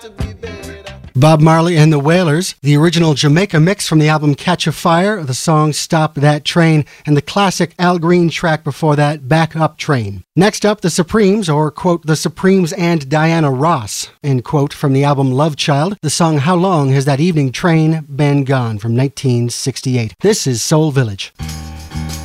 Bob Marley and the Wailers, the original Jamaica mix from the album Catch a Fire, the song Stop That Train, and the classic Al Green track before that, Back Up Train. Next up, the Supremes, or, quote, the Supremes and Diana Ross, end quote, from the album Love Child, the song How Long Has That Evening Train Been Gone from 1968. This is Soul Village.